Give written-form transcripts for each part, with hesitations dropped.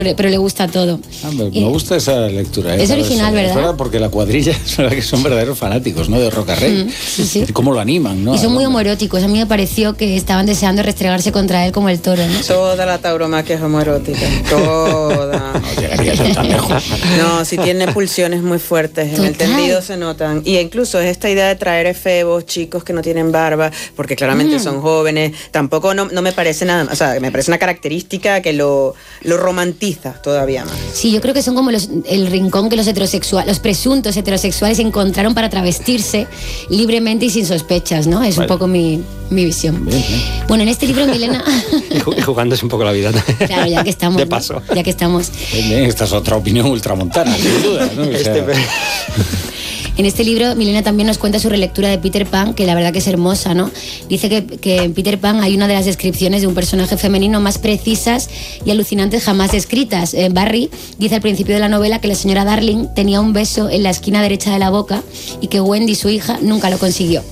pero le gusta todo. Me gusta esa lectura. Es original, ¿verdad? Porque la cuadrilla es verdad que son verdaderos fanáticos, ¿no? De Rocarrey. Sí. Cómo lo animan, ¿no? Y son muy homoeróticos. A mí me pareció que estaban deseando restregarse contra él como el toro, ¿no? Toda la tauromaquia es homoerótica. Toda. No llegaría yo tan lejos. No, sí tiene pulsiones muy fuertes. En el tendido se notan. Y incluso es esta idea de traer efebos, chicos que no tienen barba, porque claramente son jóvenes. Tampoco no me parece nada. O sea, me parece una característica que lo romantiza todavía más. Sí, yo creo que son como el rincón que los presuntos heterosexuales encontraron para travestirse libremente y sin sospechas, ¿no? Es un poco mi visión. Bien. Bueno, en este libro, Milena... y jugándose un poco la vida. Claro, ya que estamos. De paso. ¿no? Ya que estamos. Bien, esta es otra opinión ultramontana, sin duda, ¿no? O sea, En este libro, Milena también nos cuenta su relectura de Peter Pan, que la verdad que es hermosa, ¿no? Dice que en Peter Pan hay una de las descripciones de un personaje femenino más precisas y alucinantes jamás descritas. Barry dice al principio de la novela que la señora Darling tenía un beso en la esquina derecha de la boca y que Wendy, su hija, nunca lo consiguió.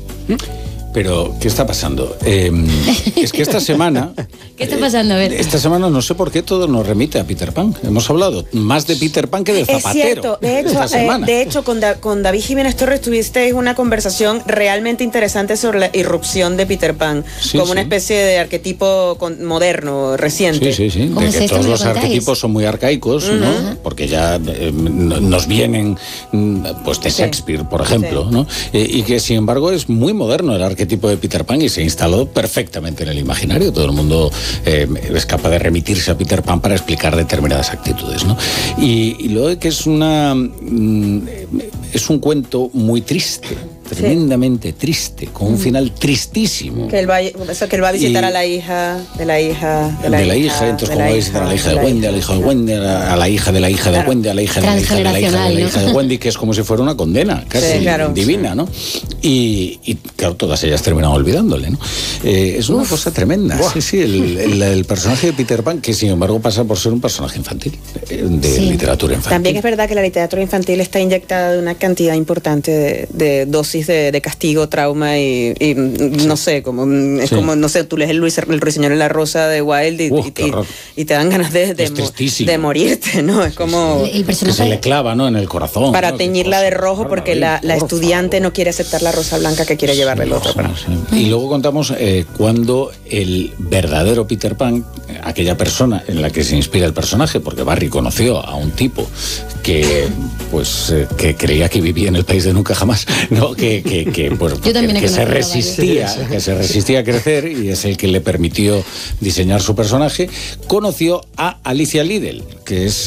Pero, ¿qué está pasando? Es que esta semana... ¿Qué está pasando? A ver. Esta semana no sé por qué todo nos remite a Peter Pan. Hemos hablado más de Peter Pan que de Zapatero. Es cierto. De hecho, con David Jiménez Torres tuvisteis una conversación realmente interesante sobre la irrupción de Peter Pan, como una especie de arquetipo moderno, reciente. Sí. De que todos los arquetipos son muy arcaicos, ¿no? Porque ya nos vienen pues de Shakespeare, por ejemplo, ¿no? Y que, sin embargo, es muy moderno el arquetipo de Peter Pan y se instaló perfectamente en el imaginario. Todo el mundo es capaz de remitirse a Peter Pan para explicar determinadas actitudes, ¿no? Y luego que es un cuento muy triste, tremendamente triste, con un final tristísimo. Que él va a visitar a la hija de la hija de la hija. Entonces, ¿cómo va a visitar a la hija de Wendy, a la hija de Wendy, a la hija de la hija de Wendy, a la hija de la hija de la hija de la hija de Wendy, que es como si fuera una condena casi divina, ¿no? Y claro, todas ellas terminan olvidándole, ¿no? Es una cosa tremenda. Sí, el personaje de Peter Pan, que sin embargo pasa por ser un personaje infantil, de literatura infantil. También es verdad que la literatura infantil está inyectada de una cantidad importante de dosis de castigo, trauma y no sé, como no sé, tú lees el Ruiseñor y la Rosa de Wilde y te dan ganas de morirte, ¿no? Es como el personaje que se le clava, ¿no? En el corazón. Para teñirla de rojo porque la estudiante no quiere aceptar la rosa blanca que quiere llevarle el otro. Y luego contamos cuando el verdadero Peter Pan, aquella persona en la que se inspira el personaje, porque Barry conoció a un tipo que creía que vivía en el país de nunca jamás, ¿no? Que se resistía a crecer y es el que le permitió diseñar su personaje. Conoció a Alicia Liddell, que es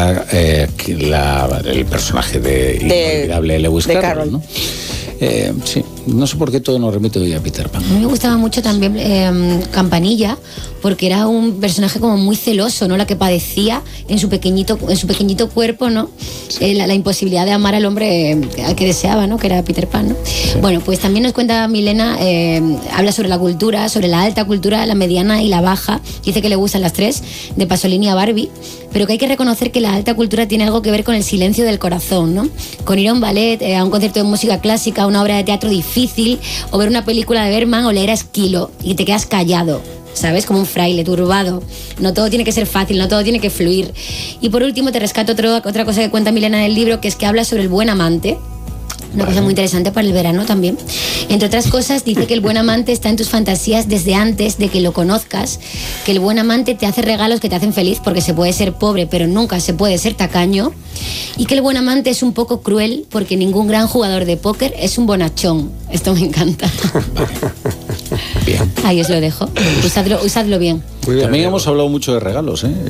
el personaje de inolvidable Lewis Carroll, ¿no? No sé por qué todo nos remite hoy a Peter Pan. A mí me gustaba mucho también Campanilla, porque era un personaje como muy celoso, ¿no? La que padecía en su pequeñito cuerpo, ¿no? La imposibilidad de amar al hombre al que deseaba, ¿no? Que era Peter Pan, ¿no? Sí. Bueno, pues también nos cuenta Milena, habla sobre la cultura, sobre la alta cultura, la mediana y la baja. Dice que le gustan las tres, de Pasolini a Barbie, pero que hay que reconocer que la alta cultura tiene algo que ver con el silencio del corazón, ¿no? Con ir a un ballet, a un concierto de música clásica, a una obra de teatro difícil, o ver una película de Bergman o leer a Esquilo y te quedas callado, ¿sabes? Como un fraile turbado. No todo tiene que ser fácil, no todo tiene que fluir. Y por último te rescato otra cosa que cuenta Milena en el libro, que es que habla sobre el buen amante. Una cosa muy interesante para el verano también. Entre otras cosas, dice que el buen amante está en tus fantasías desde antes de que lo conozcas, que el buen amante te hace regalos que te hacen feliz, porque se puede ser pobre, pero nunca se puede ser tacaño, y que el buen amante es un poco cruel, porque ningún gran jugador de póker es un bonachón. Esto me encanta. Bien. Ahí os lo dejo. Usadlo bien. También hemos hablado mucho de regalos, ¿eh?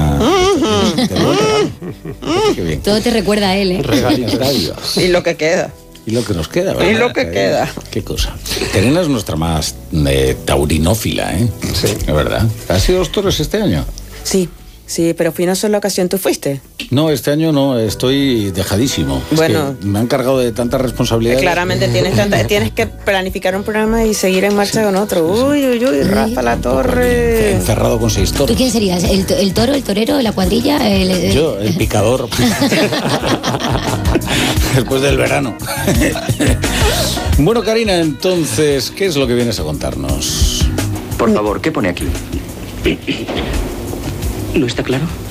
Todo te recuerda a él, ¿eh? Regalos. Y lo que queda. Y lo que nos queda, ¿verdad? Y lo que queda. Qué cosa. Terena es nuestra más taurinófila, ¿eh? Sí. ¿Es verdad? ¿Has ido a los toros este año? Sí, pero fui una sola ocasión. ¿Tú fuiste? No, este año no, estoy dejadísimo. Bueno, me han cargado de tantas responsabilidades. Claramente tienes que planificar un programa y seguir en marcha con otro. Uy, Rafa La Torre. Encerrado con 6 toros. ¿Tú quién serías? ¿El toro, el torero, la cuadrilla? Yo, el picador. Después del verano. Bueno, Karina, entonces, ¿qué es lo que vienes a contarnos? Por favor, ¿qué pone aquí? ¿No está claro?